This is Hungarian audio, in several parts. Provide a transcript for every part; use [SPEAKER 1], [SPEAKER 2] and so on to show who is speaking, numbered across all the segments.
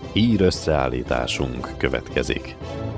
[SPEAKER 1] Hír összeállításunk következik.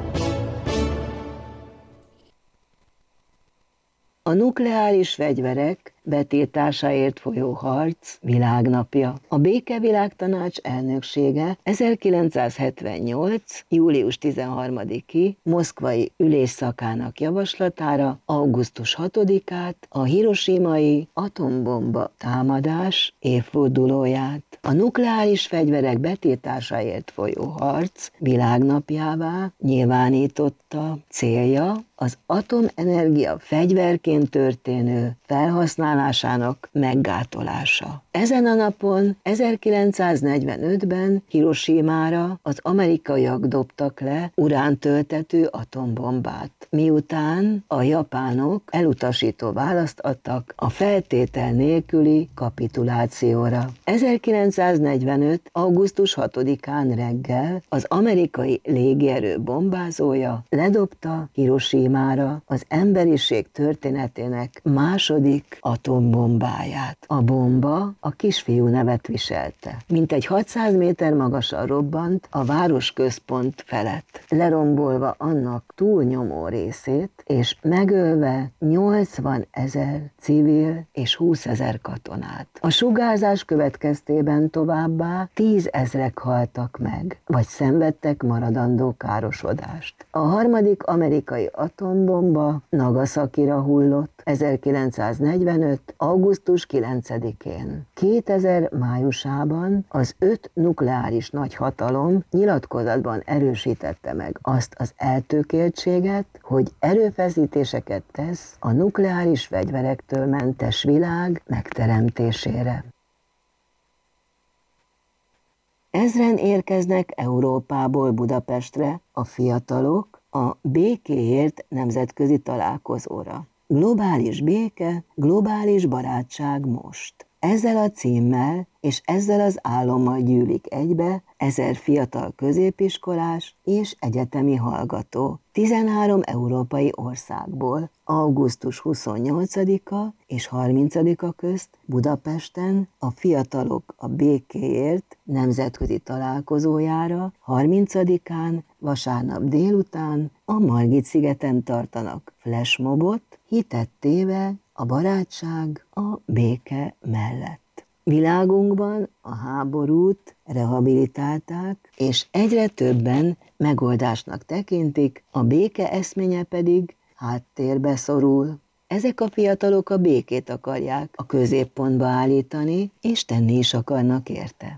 [SPEAKER 2] A nukleáris fegyverek betiltásáért folyó harc világnapja. A Békevilágtanács elnöksége 1978. július 13-i moszkvai ülésszakának javaslatára augusztus 6-át, a hiroshimai atombomba támadás évfordulóját a nukleáris fegyverek betiltásáért folyó harc világnapjává nyilvánította. Célja az atomenergia fegyverként történő felhasználásának meggátolása. Ezen a napon 1945-ben Hiroshimára az amerikaiak dobtak le urántöltető atombombát, miután a japánok elutasító választ adtak a feltétel nélküli kapitulációra. 1945. augusztus 6-án reggel az amerikai légierő bombázója ledobta Hiroshimára az emberiség történetének második atombombáját. A bomba a kisfiú nevet viselte. Mintegy 600 méter magasan robbant a városközpont felett, lerombolva annak túlnyomó részét, és megölve 80 000 civil és 20 000 katonát. A sugárzás következtében továbbá 10 000-ek haltak meg, vagy szenvedtek maradandó károsodást. A harmadik amerikai atombomba Nagasakira hullott 1945. augusztus 9-én. 2000 májusában az 5 nukleáris nagyhatalom nyilatkozatban erősítette meg azt az eltökéltséget, hogy erőfeszítéseket tesz a nukleáris fegyverektől mentes világ megteremtésére. Ezren érkeznek Európából Budapestre a fiatalok a békéért nemzetközi találkozóra. Globális béke, globális barátság most. Ezzel a címmel és ezzel az álommal gyűlik egybe 1000 fiatal középiskolás és egyetemi hallgató 13 európai országból augusztus 28-a és 30-a közt Budapesten a Fiatalok a Békéért nemzetközi találkozójára 30-án vasárnap délután a Margit-szigeten tartanak flashmobot, hitet téve a barátság a béke mellett. Világunkban a háborút rehabilitálták, és egyre többen megoldásnak tekintik, a béke eszménye pedig háttérbe szorul. Ezek a fiatalok a békét akarják a középpontba állítani, és tenni is akarnak érte.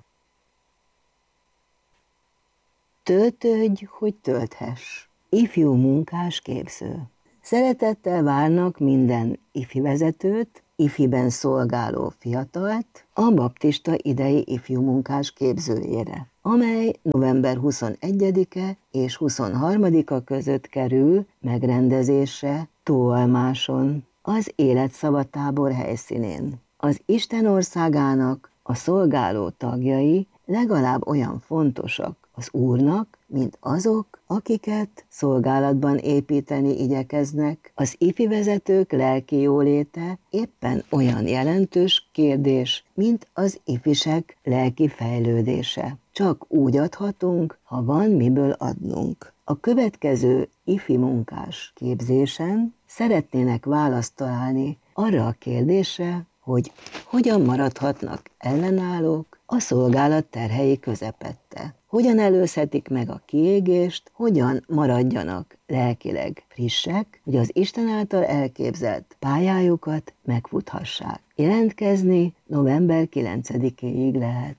[SPEAKER 2] Töltődj, hogy tölthess. Ifjú munkás képző. Szeretettel várnak minden ifi vezetőt, ifiben szolgáló fiatalt a baptista idei ifjú munkás képzőjére, amely november 21-e és 23-a között kerül megrendezésre Tóalmáson, az Életszava-tábor helyszínén. Az Isten országának a szolgáló tagjai legalább olyan fontosak az Úrnak, mint azok, akiket szolgálatban építeni igyekeznek. Az ifi vezetők lelki jóléte éppen olyan jelentős kérdés, mint az ifisek lelki fejlődése. Csak úgy adhatunk, ha van miből adnunk. A következő ifi munkás képzésen szeretnének választ találni arra a kérdésre, hogy hogyan maradhatnak ellenállók a szolgálat terhei közepette. Hogyan előzhetik meg a kiégést, hogyan maradjanak lelkileg frissek, hogy az Isten által elképzelt pályájukat megfuthassák. Jelentkezni november 9-éig lehet.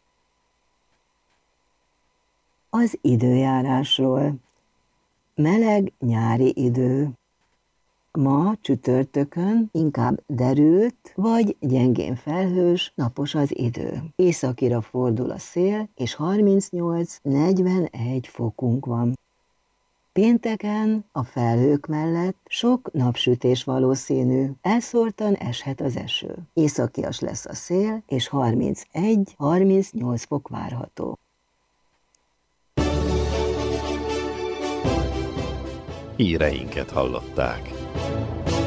[SPEAKER 2] Az időjárásról. Meleg nyári idő. Ma csütörtökön inkább derült vagy gyengén felhős, napos az idő. Északira fordul a szél, és 38-41 fokunk van. Pénteken a felhők mellett sok napsütés valószínű, elszórtan eshet az eső. Északias lesz a szél, és 31-38 fok várható.
[SPEAKER 1] Híreinket hallották.